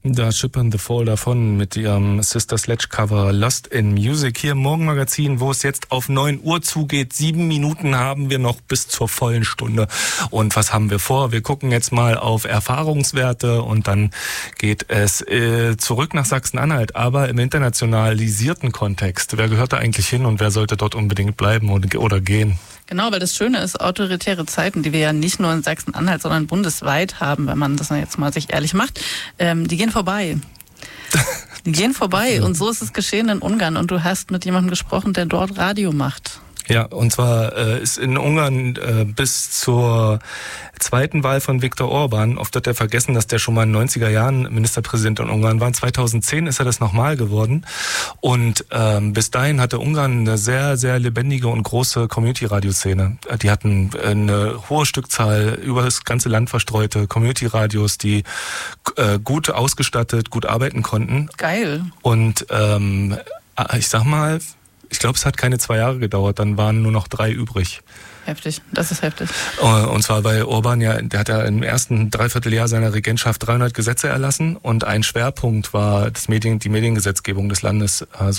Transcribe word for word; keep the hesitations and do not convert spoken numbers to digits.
Da schippern The Fall davon mit ihrem Sister Sledge Cover Lost in Music hier im Morgenmagazin, wo es jetzt auf neun Uhr zugeht. Sieben Minuten haben wir noch bis zur vollen Stunde. Und was haben wir vor? Wir gucken jetzt mal auf Erfahrungswerte und dann geht es äh, zurück nach Sachsen-Anhalt, aber im internationalisierten Kontext. Wer gehört da eigentlich hin und wer sollte dort unbedingt bleiben oder gehen? Genau, weil das Schöne ist, autoritäre Zeiten, die wir ja nicht nur in Sachsen-Anhalt, sondern bundesweit haben, wenn man das jetzt mal sich ehrlich macht, ähm, die gehen vorbei. Die gehen vorbei und so ist es geschehen in Ungarn und du hast mit jemandem gesprochen, der dort Radio macht. Ja, und zwar äh, ist in Ungarn äh, bis zur zweiten Wahl von Viktor Orban, oft wird er vergessen, dass der schon mal in den neunziger Jahren Ministerpräsident in Ungarn war. zweitausendzehn ist er das nochmal geworden. Und ähm, bis dahin hatte Ungarn eine sehr, sehr lebendige und große Community-Radio-Szene. Die hatten eine hohe Stückzahl über das ganze Land verstreute Community-Radios, die äh, gut ausgestattet, gut arbeiten konnten. Geil. Und ähm, ich sag mal, ich glaube, es hat keine zwei Jahre gedauert, dann waren nur noch drei übrig. Heftig, das ist heftig. Und zwar, weil Orban ja, der hat ja im ersten Dreivierteljahr seiner Regentschaft dreihundert Gesetze erlassen und ein Schwerpunkt war das Medien, die Mediengesetzgebung des Landes. Also